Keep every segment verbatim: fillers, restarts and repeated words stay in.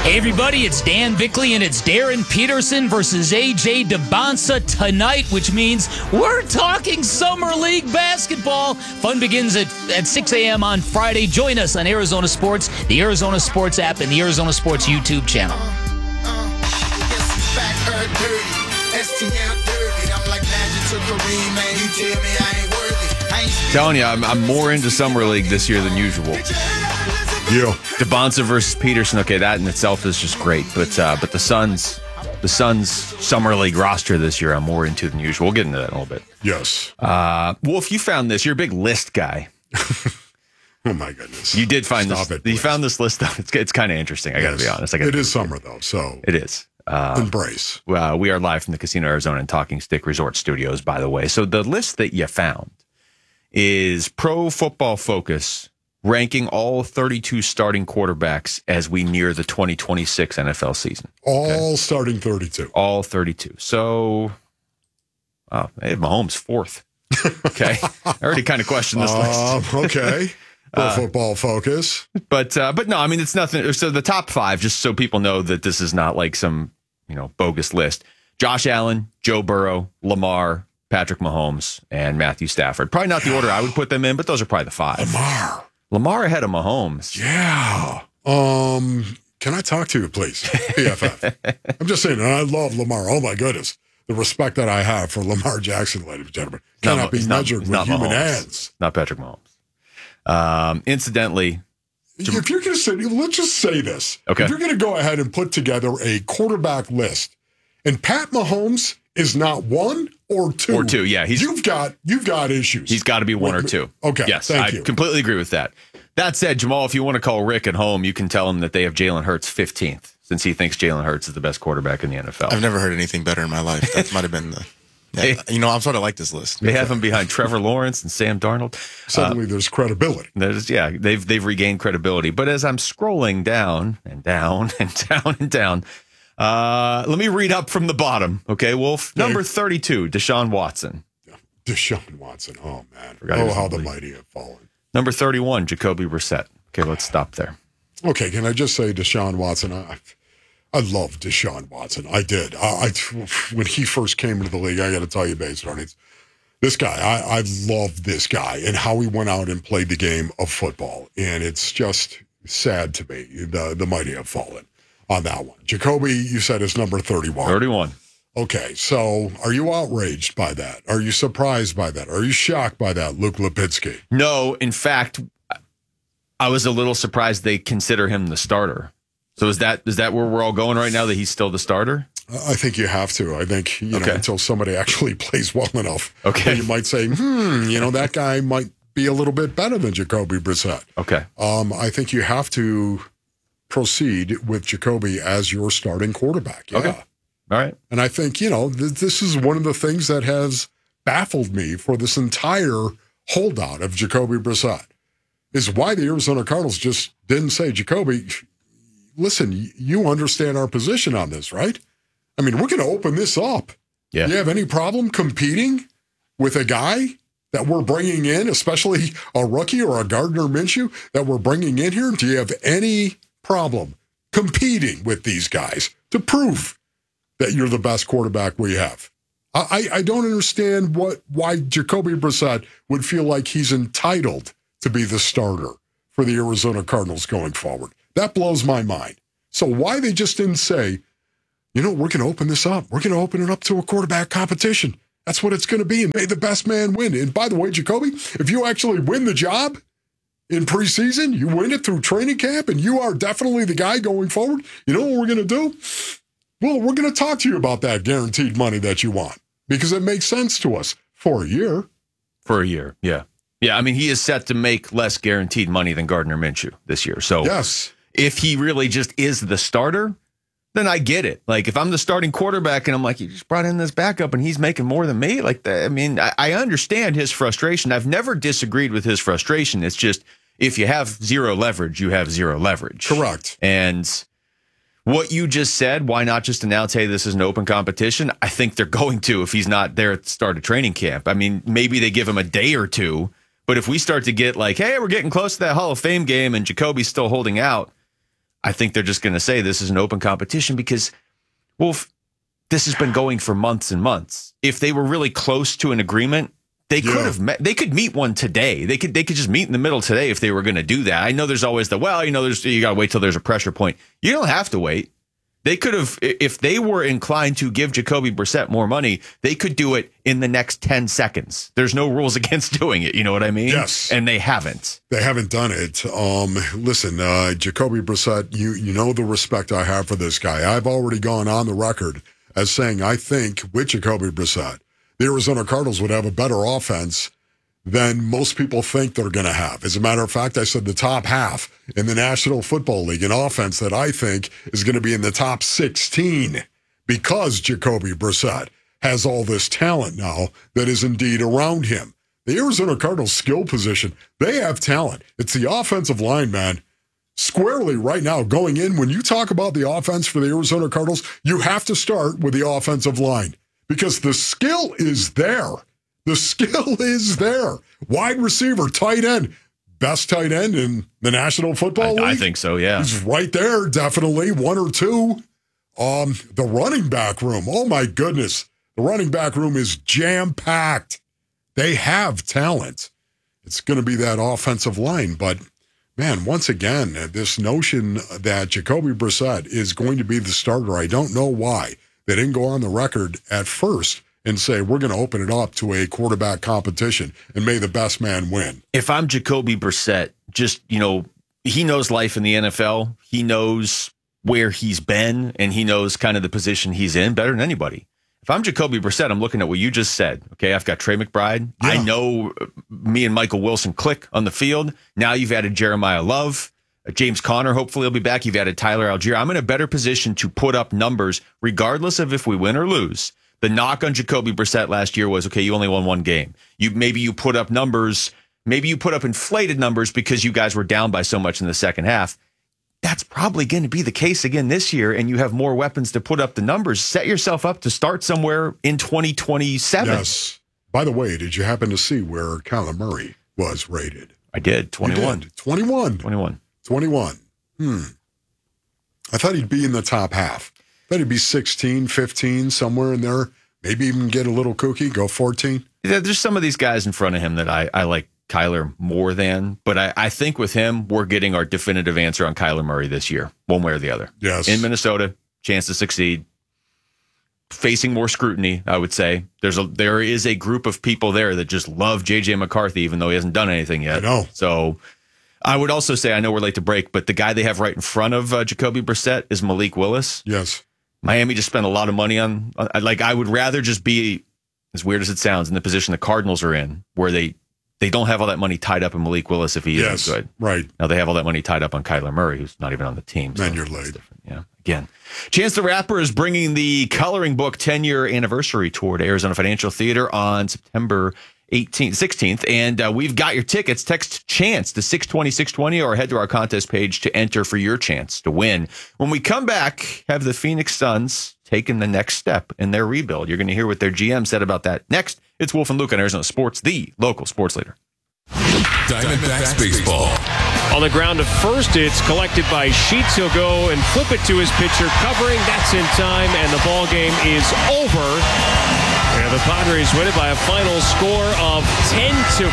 Hey everybody, it's Dan Bickley and it's Darren Peterson versus A J Dybantsa tonight, which means we're talking Summer League basketball. Fun begins at, at six a.m. on Friday. Join us on Arizona Sports, the Arizona Sports app, and the Arizona Sports YouTube channel. Telling you, I'm, I'm more into Summer League this year than usual. You. Dybantsa versus Peterson. Okay, that in itself is just great. But uh, but the Suns, the Suns Summer League roster this year, I'm more into than usual. We'll get into that in a little bit. Yes. Uh, Wolf, you found this. You're a big list guy. Oh my goodness. You did find Stop this. It, you found this list. It's it's kind of interesting. I yes. got to be honest. I gotta it is summer though, so it is. Uh, embrace. Uh, we are live from the Casino Arizona and Talking Stick Resort Studios. By the way, so the list that you found is Pro Football Focus ranking all thirty-two starting quarterbacks as we near the twenty twenty-six N F L season. All okay? starting thirty-two. All thirty-two. So, oh, hey, Mahomes fourth. Okay. I already kind of questioned this uh, list. Okay. Pro uh, Football Focus. But, uh, but no, I mean, it's nothing. So the top five, just so people know that this is not like some, you know, bogus list. Josh Allen, Joe Burrow, Lamar, Patrick Mahomes, and Matthew Stafford. Probably not the order I would put them in, but those are probably the five. Lamar. Lamar ahead of Mahomes. Yeah. Um, can I talk to you, please? P F F. I'm just saying, and I love Lamar. Oh, my goodness. The respect that I have for Lamar Jackson, ladies and gentlemen, cannot not, be measured not, with human Mahomes. hands. Not Patrick Mahomes. Um, incidentally, if you're going to say, let's just say this. Okay. If you're going to go ahead and put together a quarterback list, and Pat Mahomes is not one or two. Or two, yeah. He's, you've got you've got issues. He's got to be one or two. Okay, yes, thank I you. completely agree with that. That said, Jamal, if you want to call Rick at home, you can tell him that they have Jalen Hurts fifteenth, since he thinks Jalen Hurts is the best quarterback in the N F L. I've never heard anything better in my life. That might have been the... Yeah, you know, I'm sort of like this list. They have him behind Trevor Lawrence and Sam Darnold. Suddenly uh, there's credibility. There's, yeah, they've they've regained credibility. But as I'm scrolling down and down and down and down, uh, let me read up from the bottom. Okay, Wolf. Yeah. Number thirty-two, Deshaun Watson. Deshaun Watson. Oh, man. Forgot he Oh, was how in the the league. mighty have fallen. Number thirty-one, Jacoby Brissett. Okay, let's stop there. Okay, can I just say Deshaun Watson? I, I love Deshaun Watson. I did. I, I when he first came into the league, I got to tell you, based on it, this guy, I, I love this guy and how he went out and played the game of football. And it's just sad to me. The, the mighty have fallen on that one. Jacoby, you said, is number thirty-one. thirty-one. Okay, so are you outraged by that? Are you surprised by that? Are you shocked by that, Luke Lipinski? No, in fact, I was a little surprised they consider him the starter. So is that is that where we're all going right now, that he's still the starter? I think you have to. I think, you Okay. know, until somebody actually plays well enough. Okay. You might say, hmm, you know, that guy might be a little bit better than Jacoby Brissett. Okay. Um, I think you have to proceed with Jacoby as your starting quarterback. Yeah. Okay. All right. And I think, you know, th- this is one of the things that has baffled me for this entire holdout of Jacoby Brissett, is why the Arizona Cardinals just didn't say, Jacoby, listen, you understand our position on this, right? I mean, we're going to open this up. Yeah. Do you have any problem competing with a guy that we're bringing in, especially a rookie or a Gardner Minshew that we're bringing in here? Do you have any problem competing with these guys to prove that you're the best quarterback we have? I, I don't understand what why Jacoby Brissett would feel like he's entitled to be the starter for the Arizona Cardinals going forward. That blows my mind. So why they just didn't say, you know, we're going to open this up. We're going to open it up to a quarterback competition. That's what it's going to be, and may the best man win. And by the way, Jacoby, if you actually win the job in preseason, you win it through training camp, and you are definitely the guy going forward, you know what we're going to do? Well, we're going to talk to you about that guaranteed money that you want, because it makes sense to us for a year. For a year, yeah. Yeah, I mean, he is set to make less guaranteed money than Gardner Minshew this year. So yes, if he really just is the starter, then I get it. Like, if I'm the starting quarterback and I'm like, you just brought in this backup and he's making more than me, like, that, I mean, I, I understand his frustration. I've never disagreed with his frustration. It's just, if you have zero leverage, you have zero leverage. Correct. And what you just said, why not just announce, hey, this is an open competition? I think they're going to if he's not there at the start of training camp. I mean, maybe they give him a day or two, but if we start to get like, hey, we're getting close to that Hall of Fame game and Jacoby's still holding out, I think they're just going to say this is an open competition because, well, f- this has been going for months and months. If they were really close to an agreement, they Yeah. could have met. They could meet one today. They could. They could just meet in the middle today if they were going to do that. I know there's always the well. You know, there's you got to wait till there's a pressure point. You don't have to wait. They could have, if they were inclined to give Jacoby Brissett more money, they could do it in the next ten seconds. There's no rules against doing it. You know what I mean? Yes. And they haven't. They haven't done it. Um, listen, uh, Jacoby Brissett, you you know the respect I have for this guy. I've already gone on the record as saying I think with Jacoby Brissett, the Arizona Cardinals would have a better offense than most people think they're going to have. As a matter of fact, I said the top half in the National Football League, an offense that I think is going to be in the top sixteen because Jacoby Brissett has all this talent now that is indeed around him. The Arizona Cardinals skill position, they have talent. It's the offensive line, man. Squarely right now, going in, when you talk about the offense for the Arizona Cardinals, you have to start with the offensive line because the skill is there. The skill is there. Wide receiver, tight end, best tight end in the National Football I, League. I think so. Yeah. He's right there, definitely one or two. Um, the running back room. Oh my goodness, the running back room is jam packed. They have talent. It's going to be that offensive line, but man, once again, this notion that Jacoby Brissett is going to be the starter, I don't know why they didn't go on the record at first and say, we're going to open it up to a quarterback competition and may the best man win. If I'm Jacoby Brissett, just, you know, he knows life in the N F L. He knows where he's been, and he knows kind of the position he's in better than anybody. If I'm Jacoby Brissett, I'm looking at what you just said. Okay, I've got Trey McBride. Yeah. I know me and Michael Wilson click on the field. Now you've added Jeremiah Love. Uh, James Conner, hopefully, will be back. You've added Tyler Algier. I'm in a better position to put up numbers, regardless of if we win or lose. The knock on Jacoby Brissett last year was, okay, you only won one game. You maybe you put up numbers, maybe you put up inflated numbers because you guys were down by so much in the second half. That's probably going to be the case again this year, and you have more weapons to put up the numbers. Set yourself up to start somewhere in twenty twenty-seven. Yes. By the way, did you happen to see where Kyler Murray was rated? I did, twenty-one. You did. twenty-one. twenty-one. twenty-one. Hmm. I thought he'd be in the top half. I thought he'd be sixteen, fifteen, somewhere in there. Maybe even get a little kooky, go fourteen. Yeah, there's some of these guys in front of him that I, I like Kyler more than, but I, I think with him, we're getting our definitive answer on Kyler Murray this year, one way or the other. Yes. In Minnesota, chance to succeed. Facing more scrutiny, I would say. There's a there is a group of people there that just love J J McCarthy, even though he hasn't done anything yet. I know. So I would also say, I know we're late to break, but the guy they have right in front of uh, Jacoby Brissett is Malik Willis. Yes. Miami just spent a lot of money on, uh, like, I would rather just be, as weird as it sounds, in the position the Cardinals are in, where they they don't have all that money tied up in Malik Willis if he Yes. isn't good. Right. Now they have all that money tied up on Kyler Murray, who's not even on the team. Man, so you're it's late. different. Yeah. Again, Chance the Rapper is bringing the Coloring Book ten-year anniversary tour to Arizona Financial Theater on September eighteenth, sixteenth, and uh, we've got your tickets. Text CHANCE to six twenty, six twenty or head to our contest page to enter for your chance to win. When we come back, have the Phoenix Suns taken the next step in their rebuild. You're going to hear what their G M said about that next. It's Wolf and Luke on Arizona Sports, the local sports leader. Diamondbacks baseball. On the ground to first, it's collected by Sheets. He'll go and flip it to his pitcher, covering. That's in time, and the ball game is over. And the Padres win it by a final score of ten to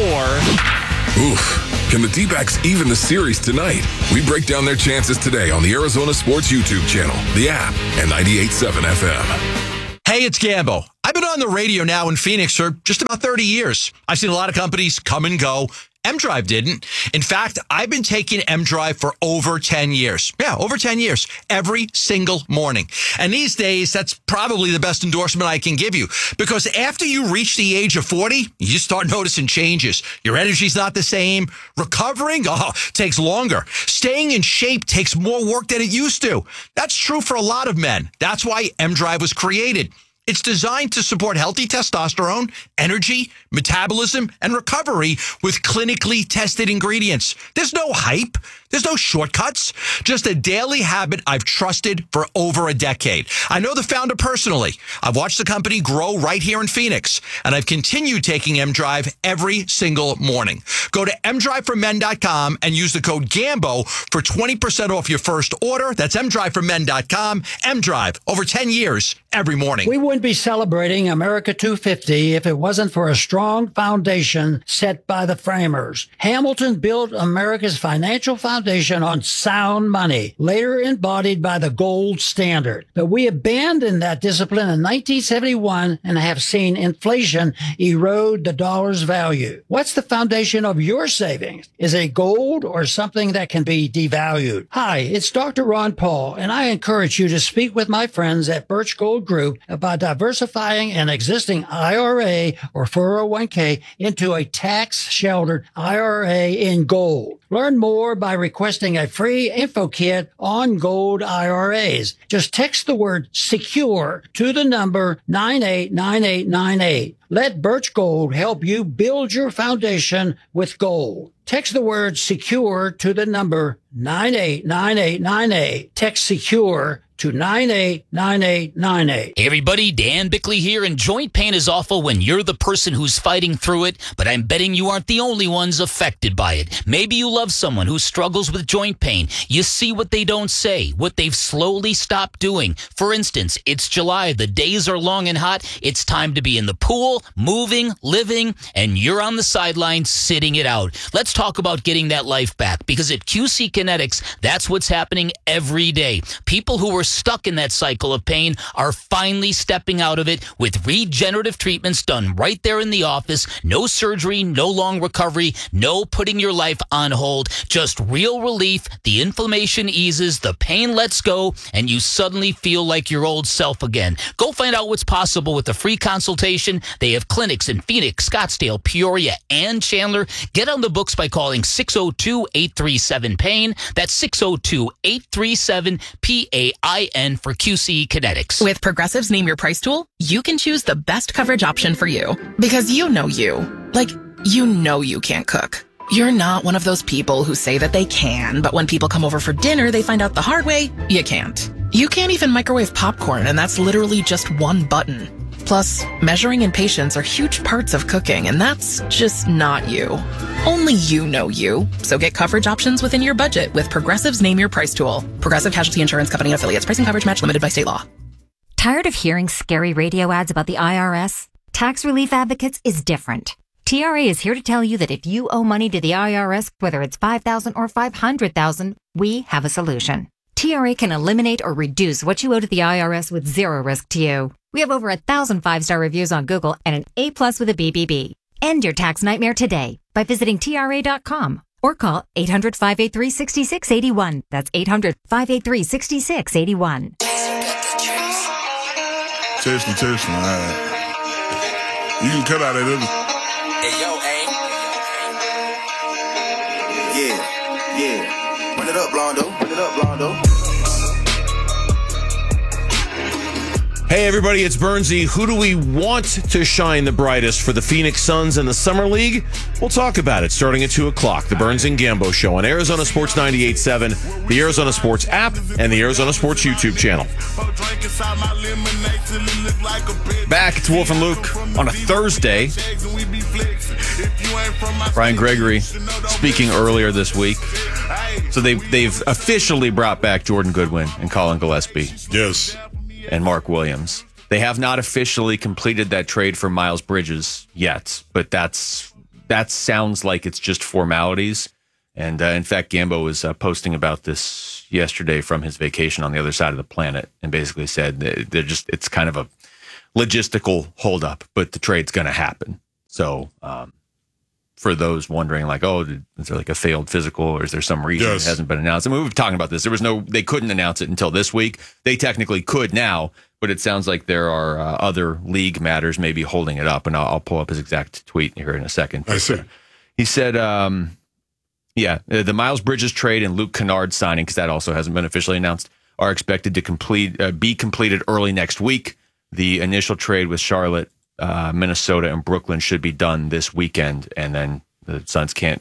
four. Oof. Can the D-backs even the series tonight? We break down their chances today on the Arizona Sports YouTube channel, the app, and ninety-eight point seven F M. Hey, it's Gambo. I've been on the radio now in Phoenix for just about thirty years. I've seen a lot of companies come and go. M-Drive didn't. In fact, I've been taking M-Drive for over ten years. Yeah, over ten years. Every single morning. And these days, that's probably the best endorsement I can give you. Because after you reach the age of forty, you start noticing changes. Your energy's not the same. Recovering, oh, takes longer. Staying in shape takes more work than it used to. That's true for a lot of men. That's why M-Drive was created. It's designed to support healthy testosterone, energy, metabolism, and recovery with clinically tested ingredients. There's no hype. There's no shortcuts, just a daily habit I've trusted for over a decade. I know the founder personally. I've watched the company grow right here in Phoenix, and I've continued taking M-Drive every single morning. Go to m drive for men dot com and use the code GAMBO for twenty percent off your first order. That's m drive for men dot com. M-Drive, over ten years, every morning. We wouldn't be celebrating America two fifty if it wasn't for a strong foundation set by the framers. Hamilton built America's financial foundation on sound money, later embodied by the gold standard. But we abandoned that discipline in nineteen seventy-one and have seen inflation erode the dollar's value. What's the foundation of your savings? Is it gold or something that can be devalued? Hi, it's Doctor Ron Paul, and I encourage you to speak with my friends at Birch Gold Group about diversifying an existing I R A or four oh one k into a tax-sheltered I R A in gold. Learn more by requesting a free info kit on gold I R As. Just text the word SECURE to the number nine eight nine eight nine eight. Let Birch Gold help you build your foundation with gold. Text the word SECURE to the number nine eight nine eight nine eight. Text SECURE to nine eight nine eight nine eight. Hey everybody, Dan Bickley here, and joint pain is awful when you're the person who's fighting through it, but I'm betting you aren't the only ones affected by it. Maybe you love someone who struggles with joint pain. You see what they don't say, what they've slowly stopped doing. For instance, it's July, the days are long and hot, it's time to be in the pool, moving, living, and you're on the sidelines sitting it out. Let's talk about getting that life back, because at Q C Kinetics, that's what's happening every day. People who were stuck in that cycle of pain are finally stepping out of it with regenerative treatments done right there in the office. No surgery, no long recovery, no putting your life on hold, just real relief. The inflammation eases, the pain lets go, and you suddenly feel like your old self again. Go find out what's possible with a free consultation. They have clinics in Phoenix, Scottsdale, Peoria, and Chandler. Get on the books by calling six oh two, eight three seven, pain. That's six oh two, eight three seven, P A I N for Q C Kinetics. With Progressive's Name Your Price tool, you can choose the best coverage option for you. Because you know you. Like, you know you can't cook. You're not one of those people who say that they can, but when people come over for dinner, they find out the hard way, you can't. You can't even microwave popcorn, and that's literally just one button. Plus, measuring and patience are huge parts of cooking, and that's just not you. Only you know you. So get coverage options within your budget with Progressive's Name Your Price tool. Progressive Casualty Insurance Company and affiliates. Pricing coverage match limited by state law. Tired of hearing scary radio ads about the I R S? Tax Relief Advocates is different. T R A is here to tell you that if you owe money to the I R S, whether it's five thousand dollars or five hundred thousand dollars, we have a solution. T R A can eliminate or reduce what you owe to the I R S with zero risk to you. We have over a thousand five-star reviews on Google and an A plus with a B B B. End your tax nightmare today by visiting T R A dot com or call eight hundred, five eight three, six six eight one. That's eight hundred, five eight three, six six eight one. Seriously, seriously, all right. You can cut out of this. Hey, yo, hey. Yeah, yeah. Run it up, Blondo. Run it up, Blondo. Hey everybody, it's Bernsey. Who do we want to shine the brightest for the Phoenix Suns in the Summer League? We'll talk about it starting at two o'clock. The Burns and Gambo Show on Arizona Sports ninety-eight point seven, the Arizona Sports app, and the Arizona Sports YouTube channel. Back, it's Wolf and Luke on a Thursday. Brian Gregory speaking earlier this week. So they, they've officially brought back Jordan Goodwin and Colin Gillespie. Yes. And Mark Williams. They have not officially completed that trade for Miles Bridges yet, but that's that sounds like it's just formalities. And uh, in fact, Gambo was uh, posting about this yesterday from his vacation on the other side of the planet, and basically said that they're just it's kind of a logistical holdup, but the trade's going to happen. So um, for those wondering, like, oh, is there like a failed physical, or is there some reason yes. it hasn't been announced? I mean, we've been talking about this. There was no, they couldn't announce it until this week. They technically could now, but it sounds like there are uh, other league matters maybe holding it up. And I'll, I'll pull up his exact tweet here in a second. I see. He said, um, yeah, the Miles Bridges trade and Luke Kennard signing, because that also hasn't been officially announced, are expected to complete uh, be completed early next week. The initial trade with Charlotte, uh, Minnesota, and Brooklyn should be done this weekend, and then the Suns can't